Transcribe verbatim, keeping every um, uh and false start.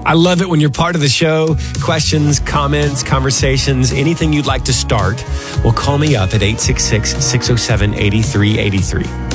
I love it when you're part of the show. Questions, comments, conversations, anything you'd like to start, well, call me up at eight six six, six oh seven, eight three eight three.